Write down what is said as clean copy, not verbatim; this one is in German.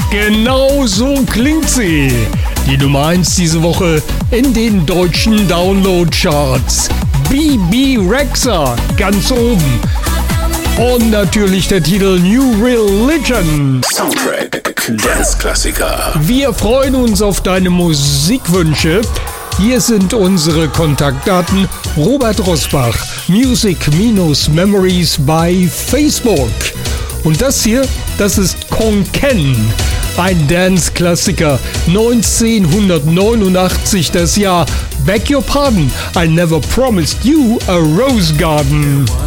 Genau so klingt sie. Die Nummer 1 diese Woche in den deutschen Download-Charts. Bebe Rexha ganz oben. Und natürlich der Titel New Religion. Soundtrack Dance-Klassiker. Wir freuen uns auf deine Musikwünsche. Hier sind unsere Kontaktdaten. Robert Rosbach, Music-Memories bei Facebook. Und das hier, das ist Konken, ein Dance-Klassiker, 1989 das Jahr. Beg your pardon, I never promised you a rose garden.